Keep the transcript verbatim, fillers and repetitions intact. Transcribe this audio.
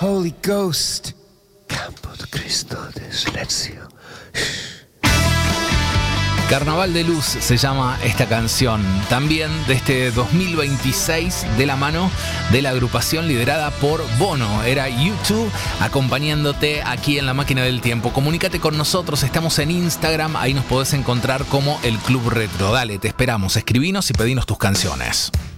Holy Ghost. Campo de Cristo de Silencio. Carnaval de Luz se llama esta canción, también de este dos mil veintiséis, de la mano de la agrupación liderada por Bono. Era U dos acompañándote aquí en La Máquina del Tiempo. Comunícate con nosotros, estamos en Instagram, ahí nos podés encontrar como El Club Retro. Dale, te esperamos, escribinos y pedinos tus canciones.